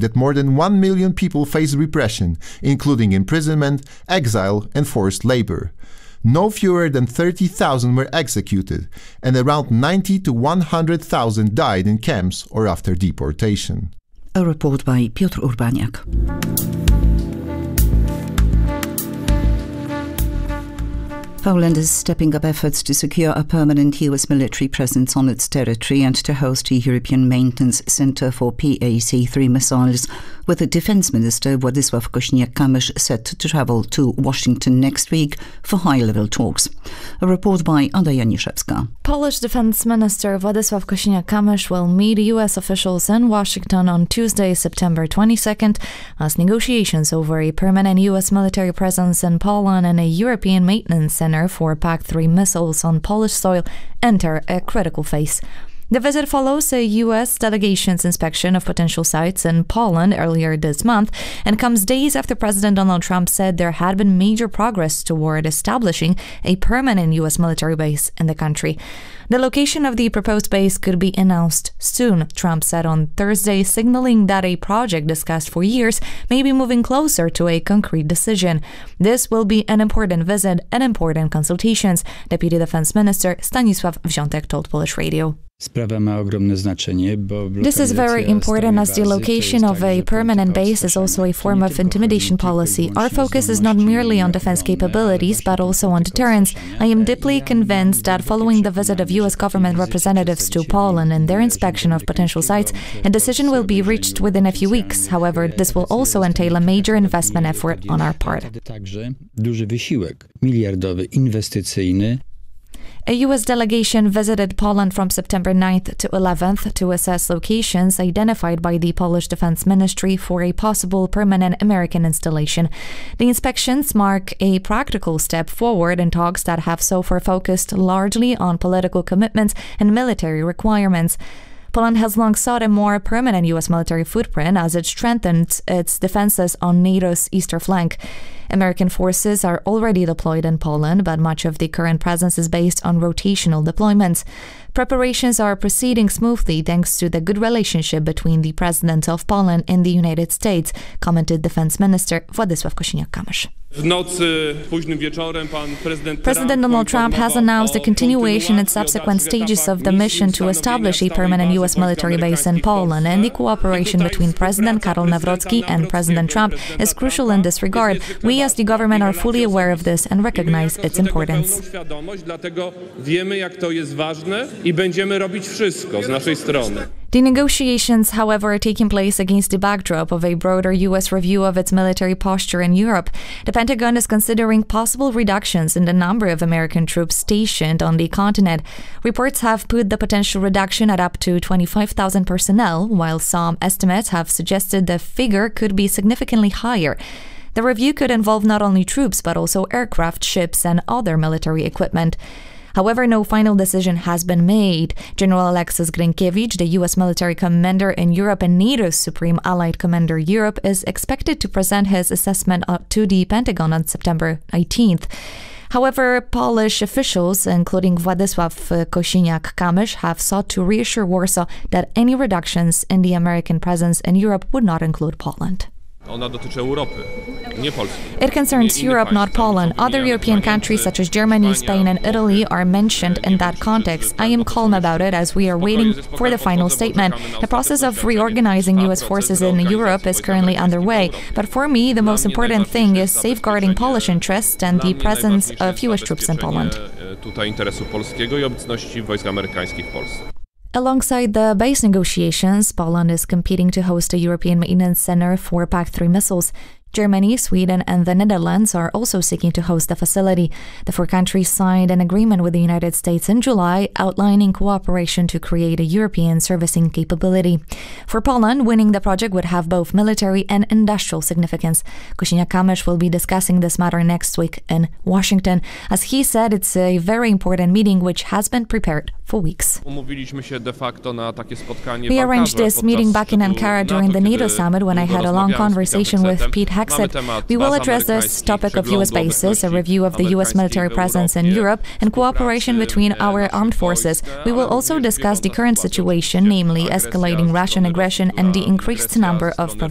that more than 1 million people face repression, including imprisonment, exile, and forced labor. No fewer than 30,000 were executed, and around 90 to 100,000 died in camps or after deportation. A report by Piotr Urbaniak. Poland is stepping up efforts to secure a permanent US military presence on its territory and to host a European maintenance center for PAC-3 missiles, with the Defense Minister Władysław Kosiniak-Kamysz set to travel to Washington next week for high-level talks. A report by Ada Janiszewska. Polish Defense Minister Władysław Kosiniak-Kamysz will meet US officials in Washington on Tuesday, September 22nd, as negotiations over a permanent US military presence in Poland and a European maintenance center for PAC-3 missiles on Polish soil enter a critical phase. The visit follows a U.S. delegation's inspection of potential sites in Poland earlier this month and comes days after President Donald Trump said there had been major progress toward establishing a permanent U.S. military base in the country. The location of the proposed base could be announced soon, Trump said on Thursday, signaling that a project discussed for years may be moving closer to a concrete decision. This will be an important visit and important consultations, Deputy Defense Minister Stanisław Wziątek told Polish Radio. This is very important as the location of a permanent base is also a form of intimidation policy. Our focus is not merely on defense capabilities, but also on deterrence. I am deeply convinced that following the visit of U.S. government representatives to Poland and their inspection of potential sites, a decision will be reached within a few weeks. However, this will also entail a major investment effort on our part. A U.S. delegation visited Poland from September 9th to 11th to assess locations identified by the Polish Defense Ministry for a possible permanent American installation. The inspections mark a practical step forward in talks that have so far focused largely on political commitments and military requirements. Poland has long sought a more permanent U.S. military footprint as it strengthens its defenses on NATO's eastern flank. American forces are already deployed in Poland, but much of the current presence is based on rotational deployments. Preparations are proceeding smoothly thanks to the good relationship between the President of Poland and the United States, commented Defense Minister Władysław Kosiniak-Kamysz. President Donald Trump has announced the continuation and subsequent stages of the mission to establish a permanent U.S. military base in Poland, and the cooperation between President Karol Nawrocki and President Trump is crucial in this regard. We as the government are fully aware of this and recognize its importance. The negotiations, however, are taking place against the backdrop of a broader U.S. review of its military posture in Europe. The Pentagon is considering possible reductions in the number of American troops stationed on the continent. Reports have put the potential reduction at up to 25,000 personnel, while some estimates have suggested the figure could be significantly higher. The review could involve not only troops, but also aircraft, ships, and other military equipment. However, no final decision has been made. General Alexis Grynkewicz, the U.S. military commander in Europe and NATO's Supreme Allied Commander Europe, is expected to present his assessment to the Pentagon on September 18th. However, Polish officials, including Władysław Kosiniak-Kamysz, have sought to reassure Warsaw that any reductions in the American presence in Europe would not include Poland. It concerns Europe, not Poland. Other European countries such as Germany, Spain and Italy are mentioned in that context. I am calm about it as we are waiting for the final statement. The process of reorganizing U.S. forces in Europe is currently underway, but for me the most important thing is safeguarding Polish interests and the presence of U.S. troops in Poland. Alongside the base negotiations, Poland is competing to host a European maintenance center for PAC-3 missiles. Germany, Sweden and the Netherlands are also seeking to host the facility. The four countries signed an agreement with the United States in July outlining cooperation to create a European servicing capability. For Poland, winning the project would have both military and industrial significance. Kosiniak-Kamysz will be discussing this matter next week in Washington. As he said, it's a very important meeting which has been prepared for weeks. We arranged this meeting back in Ankara during the NATO summit when I had a long conversation with Pete Hegseth. We will address this topic of U.S. bases, a review of the U.S. military presence in Europe, and cooperation between our armed forces. We will also discuss the current situation, namely escalating Russian aggression and the increased number of